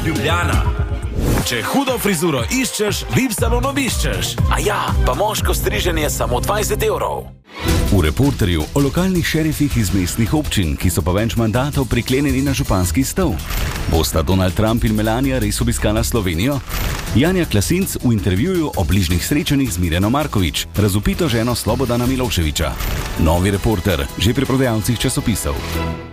Ljubljana. Če hudo frizuro iščeš, Vip salon obiščeš. A ja, pa moško striženje samo 20 €. V Reporterju o lokalnih šerifih iz mestnih občin, ki so pa več mandatov priklenjeni na županski stol. Bosta Donald Trump in Melania res obiskala Slovenijo? Janja Klasinc v intervjuju o bližnjih srečanjih z Mirjano Markovič, razvpito ženo Slobodana Miloševića. Novi Reporter, že pri prodajalcih časopisov.